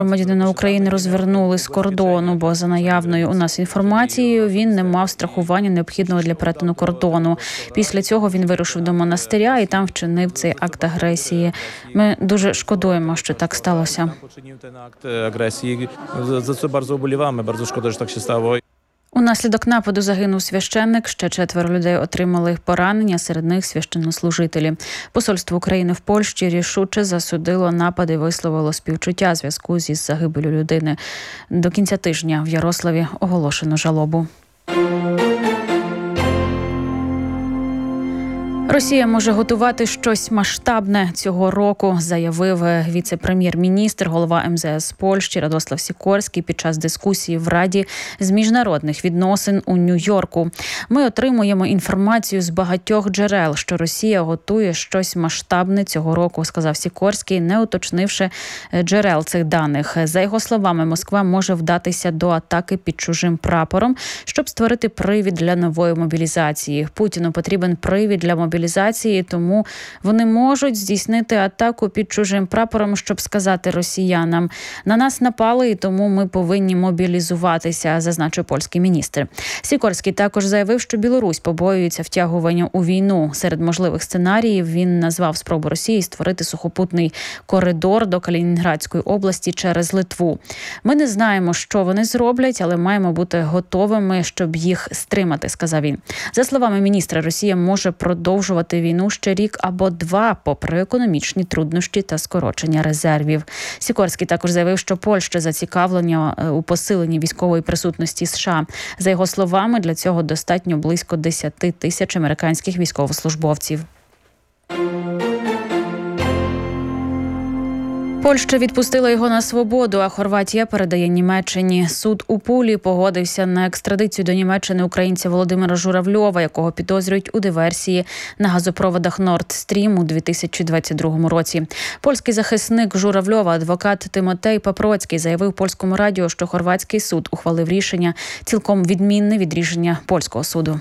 Громадянина України розвернули з кордону, бо за наявною у нас інформацією він не мав страхування необхідного для перетину кордону. Після цього він вирушив до монастиря і там вчинив цей акт агресії. Ми дуже шкодуємо, що так сталося. За це дуже вболіваємо, дуже шкода, що так сталося. Унаслідок нападу загинув священник, ще 4 людей отримали поранення, серед них священнослужителі. Посольство України в Польщі рішуче засудило напад і висловило співчуття у зв'язку зі загибеллю людини. До кінця тижня в Ярославі оголошено жалобу. Росія може готувати щось масштабне цього року, заявив віце-прем'єр-міністр, голова МЗС Польщі Радослав Сікорський під час дискусії в Раді з міжнародних відносин у Нью-Йорку. Ми отримуємо інформацію з багатьох джерел, що Росія готує щось масштабне цього року, сказав Сікорський, не уточнивши джерел цих даних. За його словами, Москва може вдатися до атаки під чужим прапором, щоб створити привід для нової мобілізації. Путіну потрібен привід для мобілізації, тому вони можуть здійснити атаку під чужим прапором, щоб сказати росіянам: на нас напали, і тому ми повинні мобілізуватися, зазначив польський міністр. Сікорський також заявив, що Білорусь побоюється втягування у війну. Серед можливих сценаріїв він назвав спробу Росії створити сухопутний коридор до Калінінградської області через Литву. Ми не знаємо, що вони зроблять, але маємо бути готовими, щоб їх стримати, сказав він. За словами міністра, Росія може продовжувати війну ще рік або 2, попри економічні труднощі та скорочення резервів. Сікорський також заявив, що Польща зацікавлена у посиленні військової присутності США. За його словами, для цього достатньо близько 10 тисяч американських військовослужбовців. Польща відпустила його на свободу, а Хорватія передає Німеччині. Суд у Пулі погодився на екстрадицію до Німеччини українця Володимира Журавльова, якого підозрюють у диверсії на газопроводах Nord Stream у 2022 році. Польський захисник Журавльова, адвокат Тимотей Папроцький, заявив польському радіо, що хорватський суд ухвалив рішення цілком відмінне від рішення польського суду.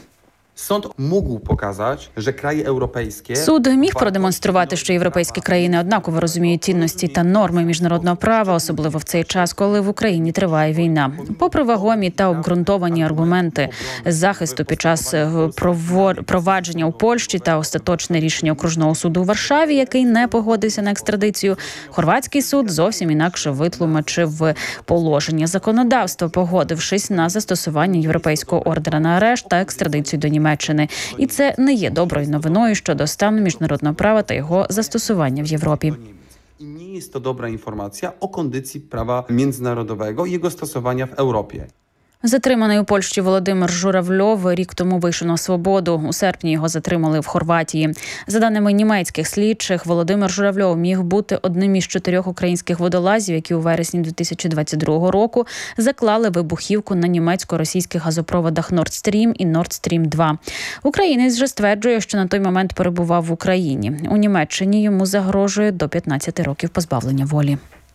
Суд міг продемонструвати, що європейські країни однаково розуміють цінності та норми міжнародного права, особливо в цей час, коли в Україні триває війна. Попри вагомі та обґрунтовані аргументи захисту під час провадження у Польщі та остаточне рішення окружного суду у Варшаві, який не погодився на екстрадицію, хорватський суд зовсім інакше витлумачив положення законодавства, погодившись на застосування європейського ордера на арешт та екстрадицію до Німеччини. І це не є доброю новиною щодо стану міжнародного права та його застосування в Європі. I nie jest to dobra informacja o kondycji prawa międzynarodowego i jego stosowania w Europie. Затриманий у Польщі Володимир Журавльов рік тому вийшов на свободу. У серпні його затримали в Хорватії. За даними німецьких слідчих, Володимир Журавльов міг бути одним із 4 українських водолазів, які у вересні 2022 року заклали вибухівку на німецько-російських газопроводах Nord Stream і Nord Stream 2. Українець же стверджує, що на той момент перебував в Україні. У Німеччині йому загрожує до 15 років позбавлення волі.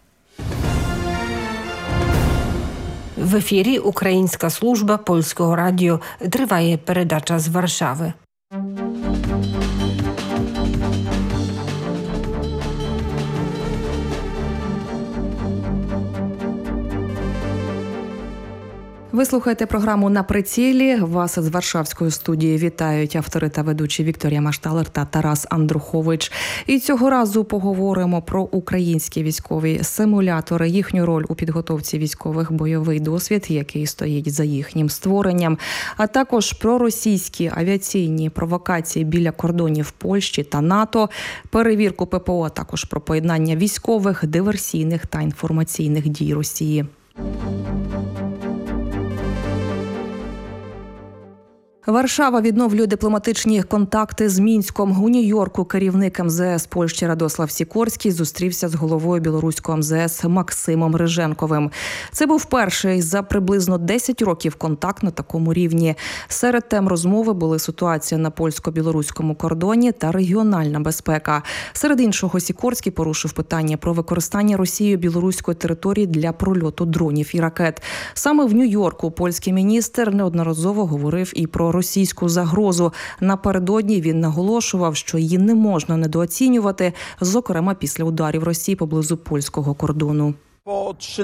В ефірі Українська служба Польського радіо. Триває передача з Варшави. Ви слухаєте програму «На прицілі». Вас з Варшавської студії вітають автори та ведучі Вікторія Машталер та Тарас Андрухович. І цього разу поговоримо про українські військові симулятори, їхню роль у підготовці військових, бойовий досвід, який стоїть за їхнім створенням, а також про російські авіаційні провокації біля кордонів Польщі та НАТО, перевірку ППО, а також про поєднання військових, диверсійних та інформаційних дій Росії. Варшава відновлює дипломатичні контакти з Мінськом. У Нью-Йорку керівник МЗС Польщі Радослав Сікорський зустрівся з головою білоруського МЗС Максимом Риженковим. Це був перший за приблизно 10 років контакт на такому рівні. Серед тем розмови були ситуація на польсько-білоруському кордоні та регіональна безпека. Серед іншого, Сікорський порушив питання про використання Росією білоруської території для прольоту дронів і ракет. Саме в Нью-Йорку польський міністр неодноразово говорив і про російську загрозу. Напередодні він наголошував, що її не можна недооцінювати, зокрема після ударів Росії поблизу польського кордону. Po